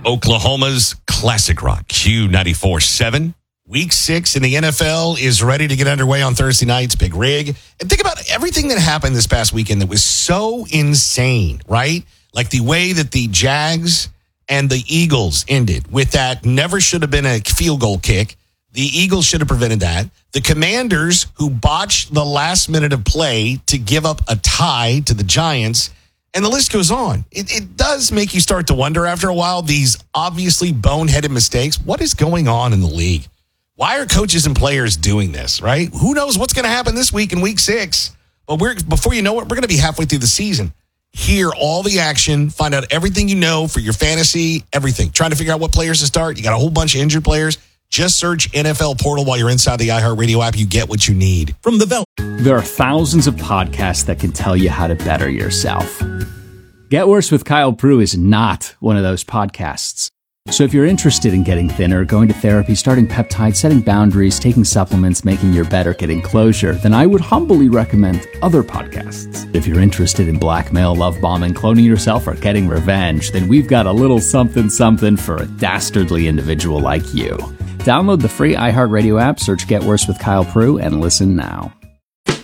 Oklahoma's classic rock, Q94.7. Week 6 in the NFL is ready to get underway on Thursday nights. Big rig. And think about everything that happened this past weekend that was so insane, right? Like the way that the Jags and the Eagles ended with that never should have been a field goal kick. The Eagles should have prevented that. The Commanders, who botched the last minute of play to give up a tie to the Giants. And the list goes on. It does make you start to wonder after a while, these obviously boneheaded mistakes. What is going on in the league? Why are coaches and players doing this, right? Who knows what's going to happen this week in week 6? But before you know it, we're going to be halfway through the season. Hear all the action, find out everything you know for your fantasy, everything. Trying to figure out what players to start. You got a whole bunch of injured players. Just search NFL Portal while you're inside the iHeartRadio app. You get what you need. From the Bell. There are thousands of podcasts that can tell you how to better yourself. Get Worse with Kyle Prue is not one of those podcasts. So if you're interested in getting thinner, going to therapy, starting peptides, setting boundaries, taking supplements, making your better, getting closure, then I would humbly recommend other podcasts. If you're interested in blackmail, love bombing, cloning yourself, or getting revenge, then we've got a little something something for a dastardly individual like you. Download the free iHeartRadio app, search Get Worse with Kyle Prue, and listen now.